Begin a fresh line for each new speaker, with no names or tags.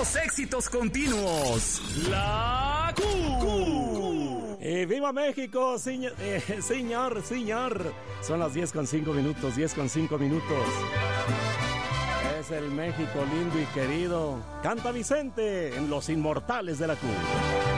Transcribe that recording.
los éxitos continuos. La Q.
¡Viva México, señor! Señor. Son las 10:05 minutos, 10:05 minutos. Es el México lindo y querido. Canta Vicente en Los Inmortales de la Q.